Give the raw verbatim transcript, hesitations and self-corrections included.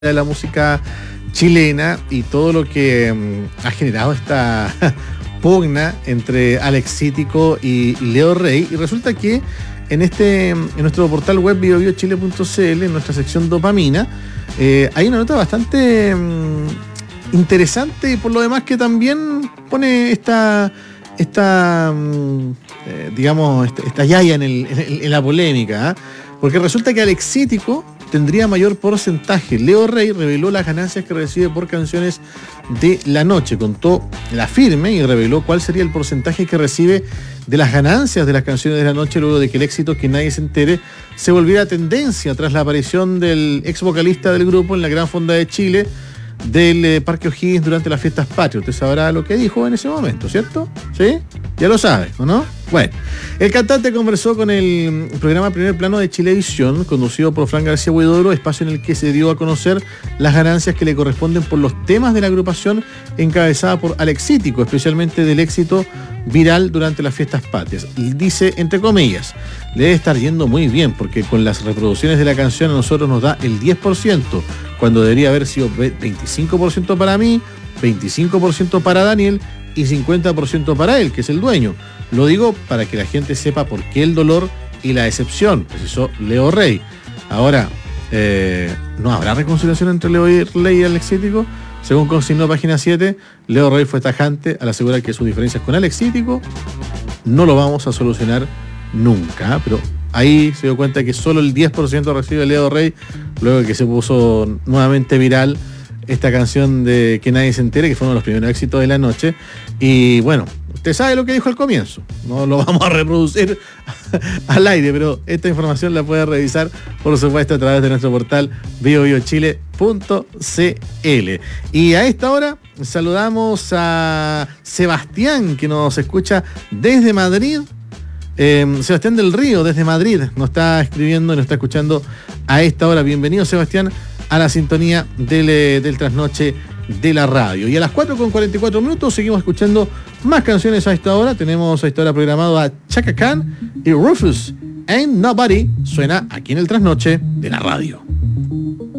de la música chilena y todo lo que um, ha generado esta pugna entre Alex Cítico y Leo Rey. Y resulta que en este en nuestro portal web bio bio chile punto c l, en nuestra sección Dopamina, eh, hay una nota bastante um, interesante y por lo demás que también pone esta esta um, eh, digamos esta, esta yaya en, el, en, en la polémica, ¿eh? Porque resulta que Alex Cítico tendría mayor porcentaje. Leo Rey reveló las ganancias que recibe por canciones de la noche. Contó la firme y reveló cuál sería el porcentaje que recibe de las ganancias de las canciones de la noche luego de que el éxito Que Nadie Se Entere se volviera tendencia tras la aparición del ex vocalista del grupo en la Gran Fonda de Chile del eh, Parque O'Higgins durante las fiestas patrias. Usted sabrá lo que dijo en ese momento, ¿cierto? ¿Sí? Ya lo sabe, ¿o no? Bueno, el cantante conversó con el programa Primer Plano de Chilevisión, conducido por Fran García Huidobro, espacio en el que se dio a conocer las ganancias que le corresponden por los temas de la agrupación encabezada por Alex Cítico, especialmente del éxito viral durante las fiestas patrias. Dice, entre comillas, le debe estar yendo muy bien, porque con las reproducciones de la canción a nosotros nos da el diez por ciento, cuando debería haber sido veinticinco por ciento para mí, veinticinco por ciento para Daniel y cincuenta por ciento para él, que es el dueño. Lo digo para que la gente sepa por qué el dolor y la decepción, precisó Leo Rey. Ahora, eh, ¿no habrá reconciliación entre Leo Rey y Alex Cítico? Según consignó Página siete, Leo Rey fue tajante al asegurar que sus diferencias con Alex Cítico no lo vamos a solucionar nunca, pero ahí se dio cuenta que solo el diez por ciento recibe Leo Rey, luego de que se puso nuevamente viral esta canción de Que Nadie Se Entere, que fue uno de los primeros éxitos de la noche. Y bueno, usted sabe lo que dijo al comienzo, no lo vamos a reproducir al aire, pero esta información la puede revisar, por supuesto, a través de nuestro portal bio bio chile punto c l. Y a esta hora saludamos a Sebastián, que nos escucha desde Madrid. Eh, Sebastián del Río, desde Madrid, nos está escribiendo y nos está escuchando a esta hora. Bienvenido, Sebastián, a la sintonía del, del trasnoche de la radio. Y a las cuatro con cuarenta y cuatro minutos seguimos escuchando más canciones a esta hora. Tenemos a esta hora programado a Chaka Khan y Rufus. Ain't Nobody suena aquí en el trasnoche de la radio.